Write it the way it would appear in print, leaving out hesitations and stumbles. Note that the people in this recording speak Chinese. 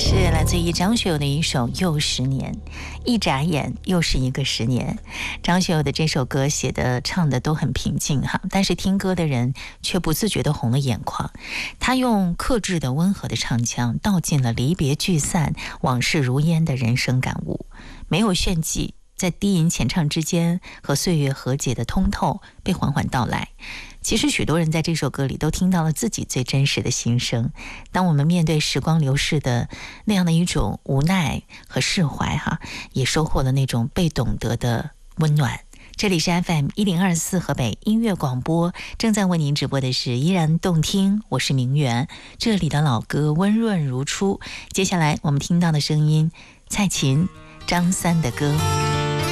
是来自于张学友的一首《又10年》，一眨眼又是一个10年。张学友的这首歌写的唱的都很平静哈，但是听歌的人却不自觉地红了眼眶。他用克制的温和的唱腔道尽了离别聚散往事如烟的人生感悟，没有炫技，在低吟浅唱之间和岁月和解的通透被缓缓道来。其实许多人在这首歌里都听到了自己最真实的心声。当我们面对时光流逝的那样的一种无奈和释怀也收获了那种被懂得的温暖。这里是 FM1024 河北音乐广播，正在为您直播的是依然动听，我是明媛。这里的老歌温润如初，接下来我们听到的声音，蔡琴、张三的歌。